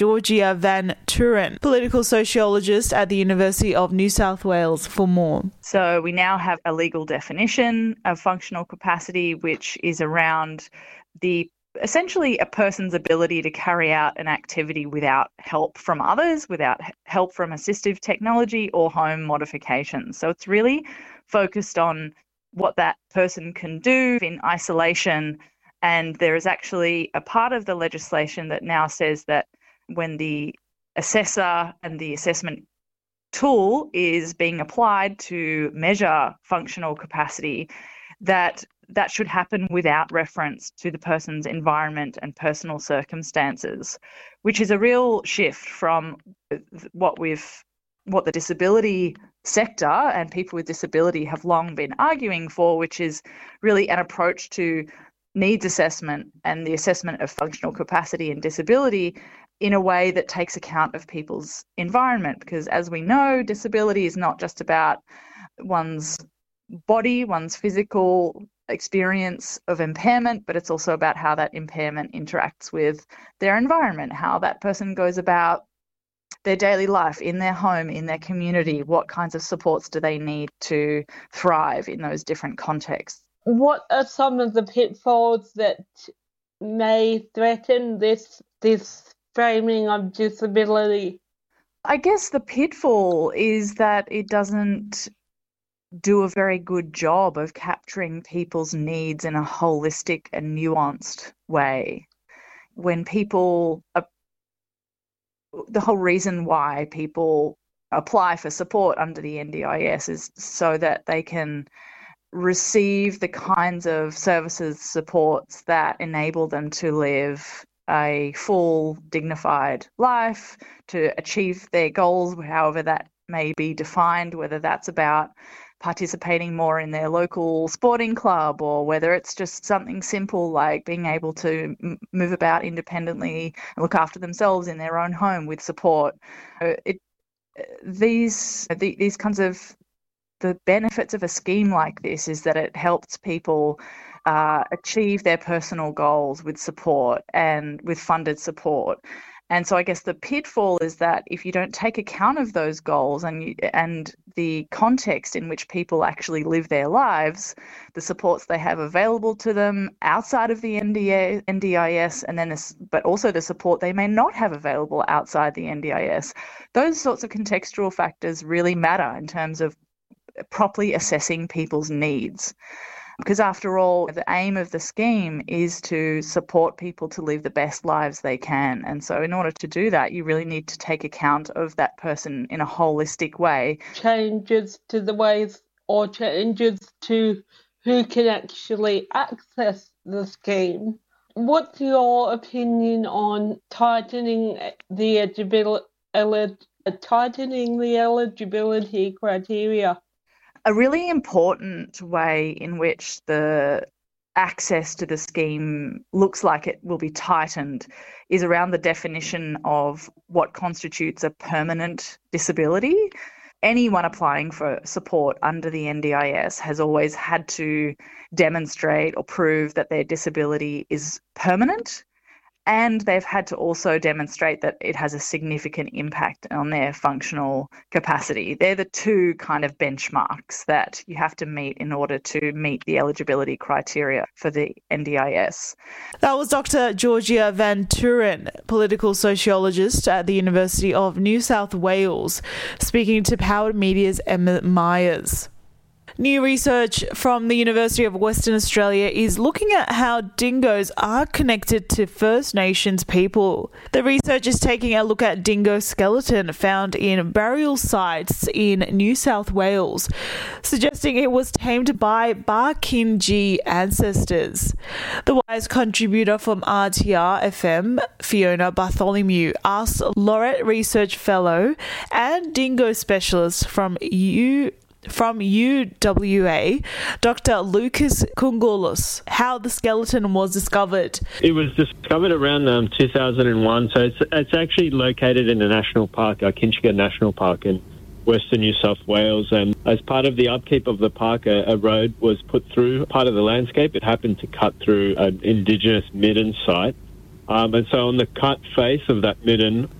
Georgia Van Turen, political sociologist at the University of New South Wales, for more. So we now have a legal definition of functional capacity, which is around essentially a person's ability to carry out an activity without help from others, without help from assistive technology or home modifications. So it's really focused on what that person can do in isolation. And there is actually a part of the legislation that now says that when the assessor and the assessment tool is being applied to measure functional capacity, that should happen without reference to the person's environment and personal circumstances, which is a real shift from what the disability sector and people with disability have long been arguing for, which is really an approach to needs assessment and the assessment of functional capacity and disability in a way that takes account of people's environment. Because as we know, disability is not just about one's body, one's physical experience of impairment, but it's also about how that impairment interacts with their environment, how that person goes about their daily life in their home, in their community, what kinds of supports do they need to thrive in those different contexts. What are some of the pitfalls that may threaten this framing of disability? I guess the pitfall is that it doesn't do a very good job of capturing people's needs in a holistic and nuanced way. When people, the whole reason why people apply for support under the NDIS is so that they can receive the kinds of services, supports that enable them to live a full, dignified life, to achieve their goals, however that may be defined, whether that's about participating more in their local sporting club or whether it's just something simple like being able to move about independently and look after themselves in their own home with support. These kinds of the benefits of a scheme like this is that it helps people achieve their personal goals with support and with funded support. And so I guess the pitfall is that if you don't take account of those goals and the context in which people actually live their lives, the supports they have available to them outside of the NDIS, and then but also the support they may not have available outside the NDIS, those sorts of contextual factors really matter in terms of properly assessing people's needs. Because after all, the aim of the scheme is to support people to live the best lives they can. And so in order to do that, you really need to take account of that person in a holistic way. Changes to the ways or changes to who can actually access the scheme. What's your opinion on tightening the eligibility criteria? A really important way in which the access to the scheme looks like it will be tightened is around the definition of what constitutes a permanent disability. Anyone applying for support under the NDIS has always had to demonstrate or prove that their disability is permanent, and they've had to also demonstrate that it has a significant impact on their functional capacity. They're the two kind of benchmarks that you have to meet in order to meet the eligibility criteria for the NDIS. That was Dr. Georgia Van Turen, political sociologist at the University of New South Wales, speaking to Powered Media's Emma Myers. New research from the University of Western Australia is looking at how dingoes are connected to First Nations people. The research is taking a look at dingo skeleton found in burial sites in New South Wales, suggesting it was tamed by Barkindji ancestors. The Wise contributor from RTR FM, Fiona Bartholomew, asked Laureate Research Fellow and dingo specialist from UWA, Dr. Lucas Kungoulis, how the skeleton was discovered. It was discovered around 2001, so it's actually located in a national park, Kinchega National Park in Western New South Wales. And as part of the upkeep of the park, a road was put through part of the landscape. It happened to cut through an Indigenous midden site. And so on the cut face of that midden